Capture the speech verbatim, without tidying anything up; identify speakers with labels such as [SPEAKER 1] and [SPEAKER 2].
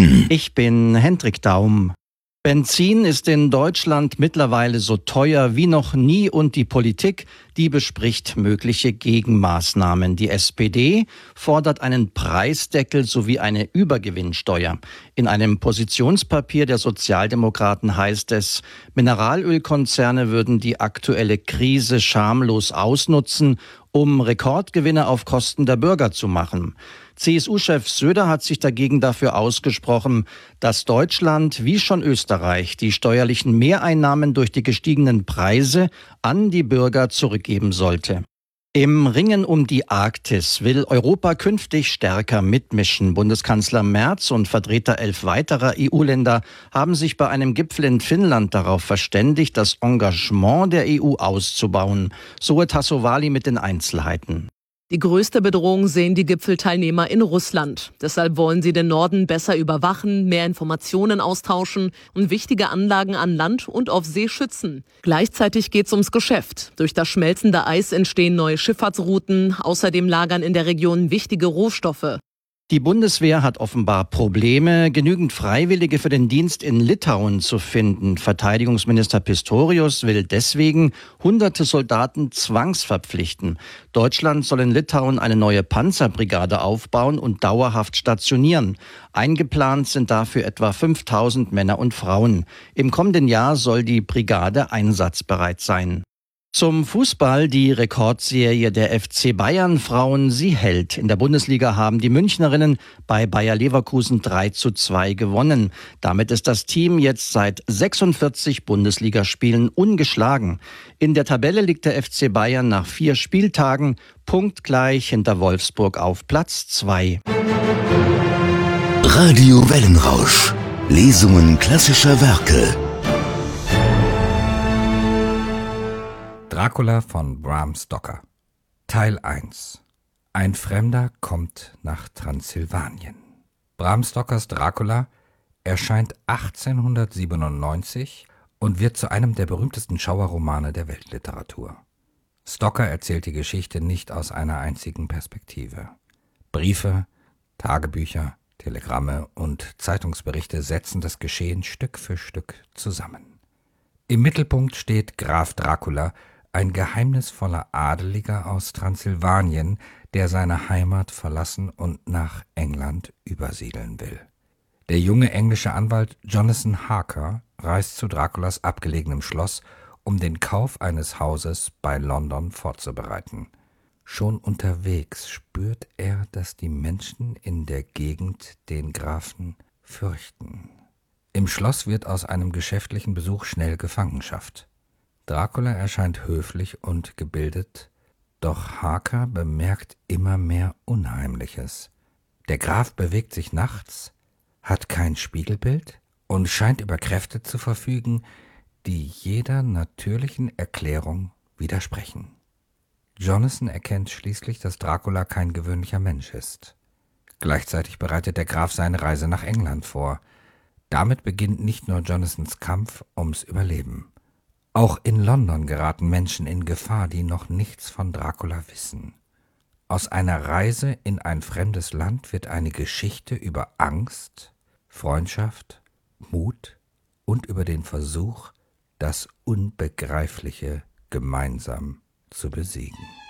[SPEAKER 1] Nachrichten.
[SPEAKER 2] Ich bin Hendrik Daum. Benzin ist in Deutschland mittlerweile so teuer wie noch nie und die Politik, die bespricht mögliche Gegenmaßnahmen. Die S P D fordert einen Preisdeckel sowie eine Übergewinnsteuer. In einem Positionspapier der Sozialdemokraten heißt es, Mineralölkonzerne würden die aktuelle Krise schamlos ausnutzen, um Rekordgewinne auf Kosten der Bürger zu machen. C S U-Chef Söder hat sich dagegen dafür ausgesprochen, dass Deutschland wie schon Österreich die steuerlichen Mehreinnahmen durch die gestiegenen Preise an die Bürger zurückgeben sollte. Im Ringen um die Arktis will Europa künftig stärker mitmischen. Bundeskanzler Merz und Vertreter elf weiterer E U-Länder haben sich bei einem Gipfel in Finnland darauf verständigt, das Engagement der E U auszubauen. Zoe Tassovali mit den Einzelheiten.
[SPEAKER 3] Die größte Bedrohung sehen die Gipfelteilnehmer in Russland. Deshalb wollen sie den Norden besser überwachen, mehr Informationen austauschen und wichtige Anlagen an Land und auf See schützen. Gleichzeitig geht es ums Geschäft. Durch das schmelzende Eis entstehen neue Schifffahrtsrouten. Außerdem lagern in der Region wichtige Rohstoffe.
[SPEAKER 2] Die Bundeswehr hat offenbar Probleme, genügend Freiwillige für den Dienst in Litauen zu finden. Verteidigungsminister Pistorius will deswegen hunderte Soldaten zwangsverpflichten. Deutschland soll in Litauen eine neue Panzerbrigade aufbauen und dauerhaft stationieren. Eingeplant sind dafür etwa fünftausend Männer und Frauen. Im kommenden Jahr soll die Brigade einsatzbereit sein. Zum Fußball, die Rekordserie der F C Bayern Frauen, sie hält. In der Bundesliga haben die Münchnerinnen bei Bayer Leverkusen drei zu zwei gewonnen. Damit ist das Team jetzt seit sechsundvierzig Bundesligaspielen ungeschlagen. In der Tabelle liegt der F C Bayern nach vier Spieltagen punktgleich hinter Wolfsburg auf Platz zwei.
[SPEAKER 1] Radio Wellenrausch. Lesungen klassischer Werke.
[SPEAKER 4] Dracula von Bram Stoker. Teil eins. Ein Fremder kommt nach Transsilvanien. Bram Stokers Dracula erscheint achtzehnhundertsiebenundneunzig und wird zu einem der berühmtesten Schauerromane der Weltliteratur. Stoker erzählt die Geschichte nicht aus einer einzigen Perspektive. Briefe, Tagebücher, Telegramme und Zeitungsberichte setzen das Geschehen Stück für Stück zusammen. Im Mittelpunkt steht Graf Dracula, ein geheimnisvoller Adeliger aus Transsilvanien, der seine Heimat verlassen und nach England übersiedeln will. Der junge englische Anwalt Jonathan Harker reist zu Draculas abgelegenem Schloss, um den Kauf eines Hauses bei London vorzubereiten. Schon unterwegs spürt er, dass die Menschen in der Gegend den Grafen fürchten. Im Schloss wird aus einem geschäftlichen Besuch schnell Gefangenschaft. Dracula erscheint höflich und gebildet, doch Harker bemerkt immer mehr Unheimliches. Der Graf bewegt sich nachts, hat kein Spiegelbild und scheint über Kräfte zu verfügen, die jeder natürlichen Erklärung widersprechen. Jonathan erkennt schließlich, dass Dracula kein gewöhnlicher Mensch ist. Gleichzeitig bereitet der Graf seine Reise nach England vor. Damit beginnt nicht nur Jonathans Kampf ums Überleben. Auch in London geraten Menschen in Gefahr, die noch nichts von Dracula wissen. Aus einer Reise in ein fremdes Land wird eine Geschichte über Angst, Freundschaft, Mut und über den Versuch, das Unbegreifliche gemeinsam zu besiegen.